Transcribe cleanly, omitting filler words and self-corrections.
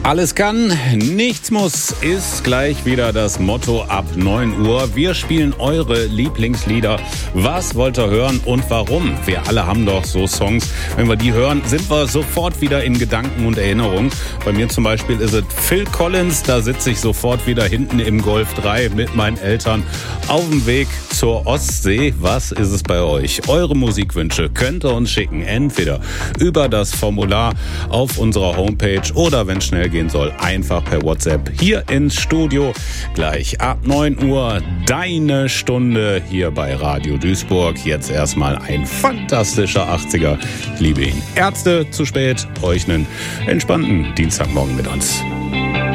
Alles kann, nichts muss, ist gleich wieder das Motto ab 9 Uhr. Wir spielen eure Lieblingslieder. Was wollt ihr hören und warum? Wir alle haben doch so Songs. Wenn wir die hören, sind wir sofort wieder in Gedanken und Erinnerungen. Bei mir zum Beispiel ist es Phil Collins. Da sitze ich sofort wieder hinten im Golf 3 mit meinen Eltern auf dem Weg zur Ostsee. Was ist es bei euch? Eure Musikwünsche könnt ihr uns schicken. Entweder über das Formular auf unserer Homepage oder, wenn es schnell gehen soll, einfach per WhatsApp hier ins Studio. Gleich ab 9 Uhr deine Stunde hier bei Radio Duisburg. Jetzt erstmal ein fantastischer 80er. Ich liebe ihn. Ärzte, zu spät. Euch einen entspannten Dienstagmorgen mit uns.